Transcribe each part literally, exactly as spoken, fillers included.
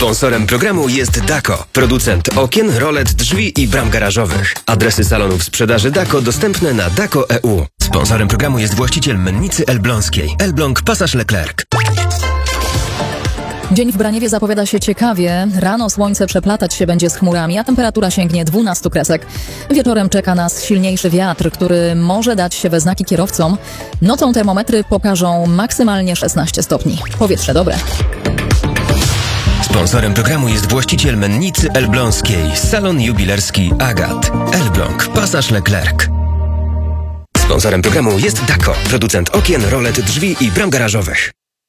Sponsorem programu jest Dako, producent okien, rolet, drzwi i bram garażowych. Adresy salonów sprzedaży Dako dostępne na dako kropka e u. Sponsorem programu jest właściciel mennicy elbląskiej. Elbląg Pasaż Leclerc. Dzień w Braniewie zapowiada się ciekawie. Rano słońce przeplatać się będzie z chmurami, a temperatura sięgnie dwunastu kresek. Wieczorem czeka nas silniejszy wiatr, który może dać się we znaki kierowcom. Nocą termometry pokażą maksymalnie szesnaście stopni. Powietrze dobre. Sponsorem programu jest właściciel mennicy elbląskiej. Salon jubilerski Agat. Elbląg Pasaż Leclerc. Sponsorem programu jest Dako, producent okien, rolet, drzwi i bram garażowych.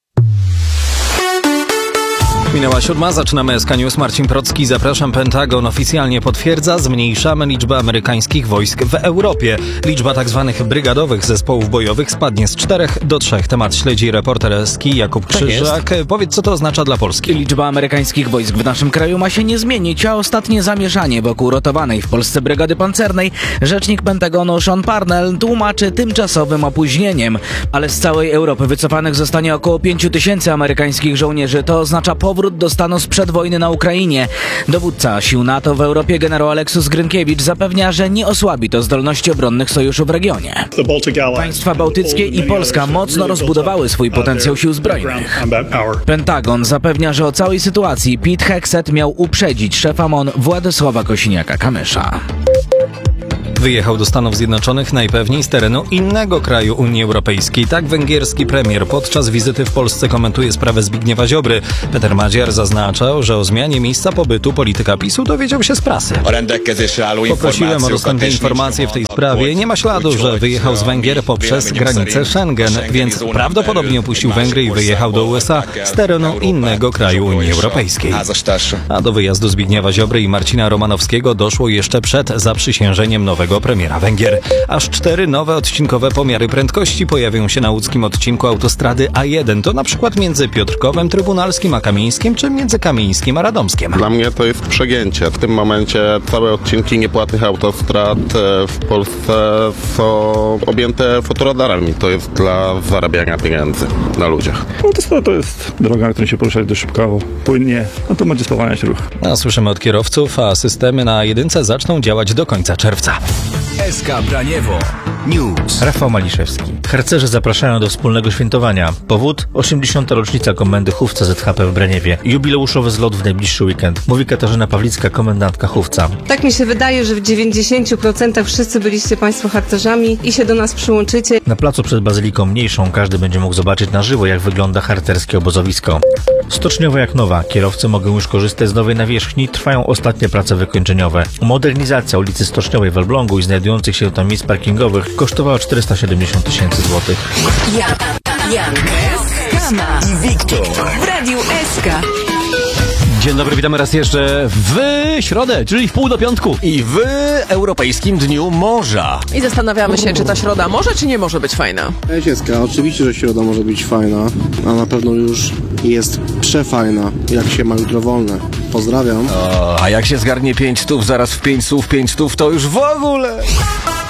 Minęła siódma, zaczynamy S K News. Marcin Procki, zapraszam. Pentagon oficjalnie potwierdza, zmniejszamy liczbę amerykańskich wojsk w Europie. Liczba tzw. brygadowych zespołów bojowych spadnie z czterech do trzech. Temat śledzi reporter S K Jakub Krzyżak. Tak, powiedz, co to oznacza dla Polski? Liczba amerykańskich wojsk w naszym kraju ma się nie zmienić, a ostatnie zamieszanie wokół rotowanej w Polsce brygady pancernej rzecznik Pentagonu Sean Parnell tłumaczy tymczasowym opóźnieniem. Ale z całej Europy wycofanych zostanie około pięciu tysięcy amerykańskich żołnierzy. To oznacza powrót do stanu sprzed wojny na Ukrainie. Dowódca sił NATO w Europie generał Aleksus Grynkiewicz zapewnia, że nie osłabi to zdolności obronnych sojuszu w regionie. Państwa bałtyckie i Polska mocno rozbudowały swój potencjał sił zbrojnych. Pentagon zapewnia, że o całej sytuacji Pete Hegseth miał uprzedzić szefa M O N Władysława Kosiniaka-Kamysza. Wyjechał do Stanów Zjednoczonych najpewniej z terenu innego kraju Unii Europejskiej. Tak węgierski premier podczas wizyty w Polsce komentuje sprawę Zbigniewa Ziobry. Peter Madziar zaznaczał, że o zmianie miejsca pobytu polityka PiSu dowiedział się z prasy. Poprosiłem o dostępne informacje w tej sprawie. Nie ma śladu, że wyjechał z Węgier poprzez granicę Schengen, więc prawdopodobnie opuścił Węgry i wyjechał do U S A z terenu innego kraju Unii Europejskiej. A do wyjazdu Zbigniewa Ziobry i Marcina Romanowskiego doszło jeszcze przed zaprzysiężeniem nowego premiera Węgier. Aż cztery nowe odcinkowe pomiary prędkości pojawią się na łódzkim odcinku autostrady A jeden. To na przykład między Piotrkowem Trybunalskim a Kamieńskim, czy między Kamieńskim a Radomskiem. Dla mnie to jest przegięcie. W tym momencie całe odcinki niepłatnych autostrad w Polsce są objęte fotoradarami. To jest dla zarabiania pieniędzy na ludziach. Autostrada to jest droga, na której się poruszać dość szybko, płynnie, no to będzie spowalniać ruch. A słyszymy od kierowców, a systemy na jedynce zaczną działać do końca czerwca. S K Braniewo News. Rafał Maliszewski. Harcerze zapraszają do wspólnego świętowania. Powód? osiemdziesiąta rocznica Komendy Hufca Z H P w Braniewie. Jubileuszowy zlot w najbliższy weekend. Mówi Katarzyna Pawlicka, komendantka Hufca. Tak mi się wydaje, że w dziewięćdziesięciu procentach wszyscy byliście Państwo harcerzami i się do nas przyłączycie. Na placu przed Bazyliką Mniejszą każdy będzie mógł zobaczyć na żywo, jak wygląda harcerskie obozowisko. Stoczniowa jak nowa. Kierowcy mogą już korzystać z nowej nawierzchni. Trwają ostatnie prace wykończeniowe. Modernizacja ulicy Stoczniowej w Elblągu i znajdujących się tam miejsc parkingowych kosztowała czterysta siedemdziesiąt tysięcy złotych. Jan, Jan, Skama i Wiktor w Radiu S K. Dzień dobry, witamy raz jeszcze w środę, czyli w pół do piątku i w Europejskim Dniu Morza. I zastanawiamy się, czy ta środa może, czy nie może być fajna. Cześć, Eska, oczywiście, że środa może być fajna, a na pewno już jest przefajna, jak się ma jutro wolne. Pozdrawiam. O, a jak się zgarnie pięć stów, zaraz w pięć słów, pięć stów, to już w ogóle...